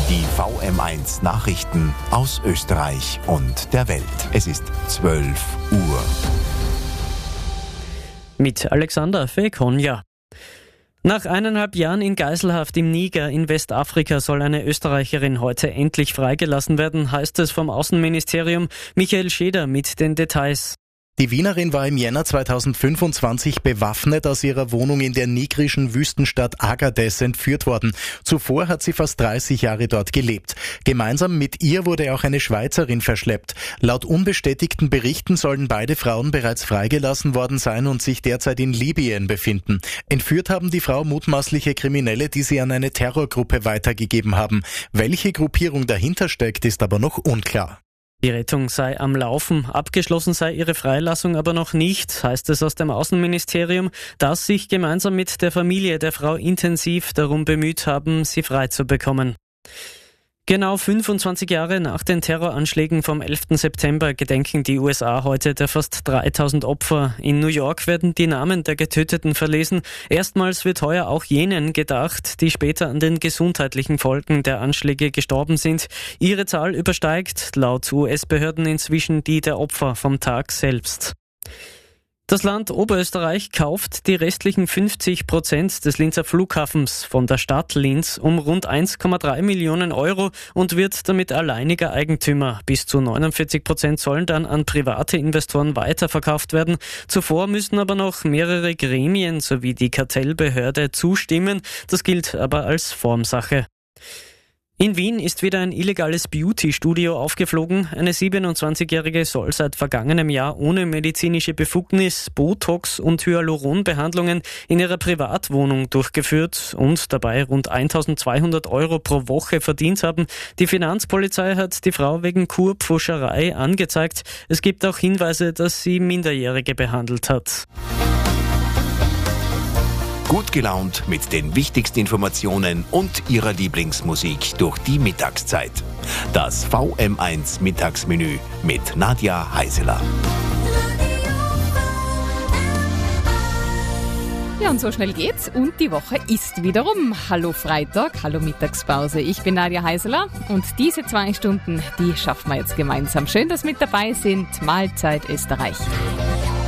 Die VM1 Nachrichten aus Österreich und der Welt. Es ist 12 Uhr. Mit Alexander Fekonja. Nach 1,5 Jahren in Geiselhaft im Niger in Westafrika soll eine Österreicherin heute endlich freigelassen werden, heißt es vom Außenministerium. Michael Scheder mit den Details. Die Wienerin war im Jänner 2025 bewaffnet aus ihrer Wohnung in der nigerischen Wüstenstadt Agadez entführt worden. Zuvor hat sie fast 30 Jahre dort gelebt. Gemeinsam mit ihr wurde auch eine Schweizerin verschleppt. Laut unbestätigten Berichten sollen beide Frauen bereits freigelassen worden sein und sich derzeit in Libyen befinden. Entführt haben die Frau mutmaßliche Kriminelle, die sie an eine Terrorgruppe weitergegeben haben. Welche Gruppierung dahinter steckt, ist aber noch unklar. Die Rettung sei am Laufen. Abgeschlossen sei ihre Freilassung aber noch nicht, heißt es aus dem Außenministerium, das sich gemeinsam mit der Familie der Frau intensiv darum bemüht haben, sie frei zu bekommen. Genau 25 Jahre nach den Terroranschlägen vom 11. September gedenken die USA heute der fast 3000 Opfer. In New York werden die Namen der Getöteten verlesen. Erstmals wird heuer auch jenen gedacht, die später an den gesundheitlichen Folgen der Anschläge gestorben sind. Ihre Zahl übersteigt laut US-Behörden inzwischen die der Opfer vom Tag selbst. Das Land Oberösterreich kauft die restlichen 50% des Linzer Flughafens von der Stadt Linz um rund 1,3 Millionen Euro und wird damit alleiniger Eigentümer. Bis zu 49% sollen dann an private Investoren weiterverkauft werden. Zuvor müssen aber noch mehrere Gremien sowie die Kartellbehörde zustimmen. Das gilt aber als Formsache. In Wien ist wieder ein illegales Beauty-Studio aufgeflogen. Eine 27-Jährige soll seit vergangenem Jahr ohne medizinische Befugnis Botox- und Hyaluronbehandlungen in ihrer Privatwohnung durchgeführt und dabei rund 1.200 Euro pro Woche verdient haben. Die Finanzpolizei hat die Frau wegen Kurpfuscherei angezeigt. Es gibt auch Hinweise, dass sie Minderjährige behandelt hat. Gut gelaunt mit den wichtigsten Informationen und Ihrer Lieblingsmusik durch die Mittagszeit. Das VM1 Mittagsmenü mit Nadja Heiseler. Ja, und so schnell geht's und die Woche ist wieder rum. Hallo Freitag, hallo Mittagspause. Ich bin Nadja Heiseler und diese 2 Stunden, die schaffen wir jetzt gemeinsam. Schön, dass mit dabei sind. Mahlzeit Österreich.